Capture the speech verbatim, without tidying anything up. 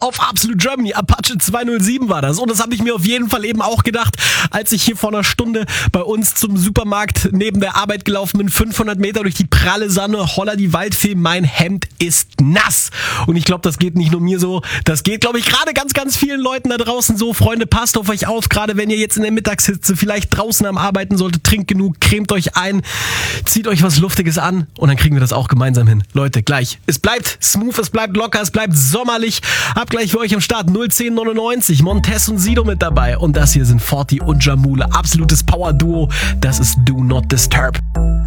auf Absolute Germany. Apache zweihundertsieben war das. Und das habe ich mir auf jeden Fall eben auch gedacht, als ich hier vor einer Stunde bei uns zum Supermarkt neben der Arbeit gelaufen bin. fünfhundert Meter durch die pralle Sonne. Holla die Waldfee, mein Hemd ist nass. Und ich glaube, das geht nicht nur mir so. Das geht, glaube ich, gerade ganz, ganz vielen Leuten da draußen so. Freunde, passt auf euch auf. Gerade wenn ihr jetzt in der Mittagshitze vielleicht draußen am Arbeiten solltet, trinkt genug, cremt euch ein, zieht euch was Luftiges an und dann kriegen wir das auch gemeinsam hin. Leute, gleich. Es bleibt smooth, es bleibt locker, es bleibt sommerlich. Hab gleich für euch am Start null zehn neunundneunzig, Montez und Sido mit dabei. Und das hier sind Forti und Jamule. Absolutes Power-Duo. Das ist Do Not Disturb.